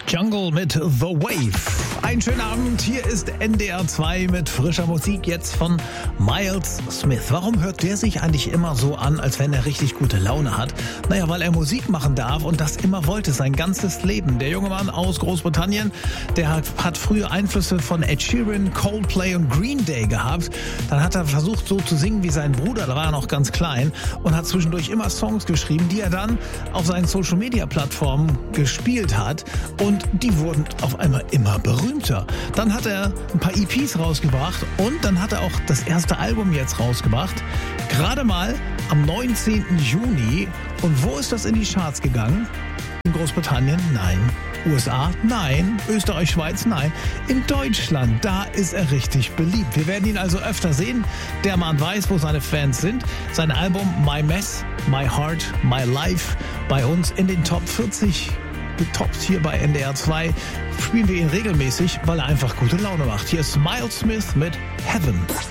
Jungle mit The Wave. Einen schönen Abend, hier ist NDR 2 mit frischer Musik jetzt von Miles Smith. Warum hört der sich eigentlich immer so an, als wenn er richtig gute Laune hat? Naja, weil er Musik machen darf und das immer wollte, sein ganzes Leben. Der junge Mann aus Großbritannien, der hat früher Einflüsse von Ed Sheeran, Coldplay und Green Day gehabt. Dann hat er versucht so zu singen wie sein Bruder, da war er noch ganz klein und hat zwischendurch immer Songs geschrieben, die er dann auf seinen Social-Media-Plattformen gespielt hat und die wurden auf einmal immer berühmter. Dann hat er ein paar EPs rausgebracht und dann hat er auch das erste Album jetzt rausgebracht. Gerade mal am 19. Juni. Und wo ist das in die Charts gegangen? In Großbritannien? Nein. USA? Nein. Österreich, Schweiz? Nein. In Deutschland, da ist er richtig beliebt. Wir werden ihn also öfter sehen. Der Mann weiß, wo seine Fans sind. Sein Album My Mess, My Heart, My Life bei uns in den Top 40 getoppt hier bei NDR 2. Spielen wir ihn regelmäßig, weil er einfach gute Laune macht. Hier ist Miles Smith mit Heaven.